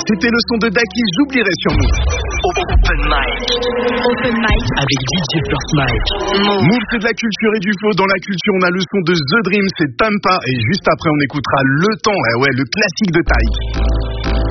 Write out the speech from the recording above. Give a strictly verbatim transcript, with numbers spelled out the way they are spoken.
c'était le son de Daki, j'oublierai sur nous. Open mic. Open mic. Avec D J First Mike. Move, c'est de la culture et du flow. Dans la culture, on a le son de The Dream, c'est Tampa. Et juste après, on écoutera Le Temps, eh ouais, le classique de Taï.